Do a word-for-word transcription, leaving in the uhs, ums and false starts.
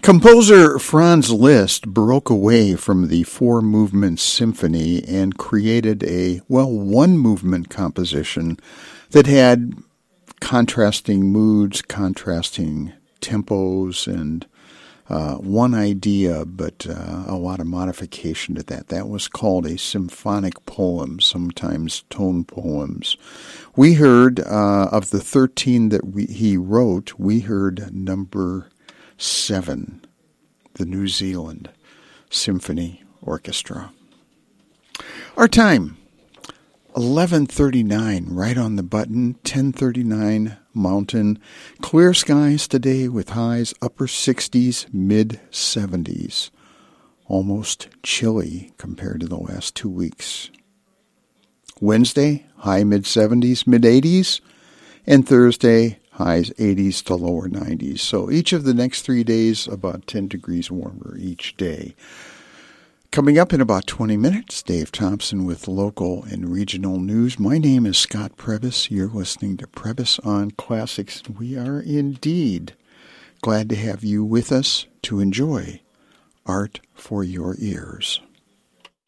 Composer Franz Liszt broke away from the four-movement symphony and created a, well, one-movement composition that had contrasting moods, contrasting tempos, and uh, one idea, but uh, a lot of modification to that. That was called a symphonic poem, sometimes tone poems. We heard, uh, of the thirteen that we, he wrote, we heard number seven, the New Zealand Symphony Orchestra. Our time, eleven thirty-nine, right on the button, ten thirty-nine Mountain. Clear skies today with highs upper sixties, mid seventies. Almost chilly compared to the last two weeks. Wednesday, high mid seventies, mid eighties, and Thursday, highs eighties to lower nineties. So each of the next three days, about ten degrees warmer each day. Coming up in about twenty minutes, Dave Thompson with local and regional news. My name is Scott Prebis. You're listening to Prebis on Classics. We are indeed glad to have you with us to enjoy art for your ears.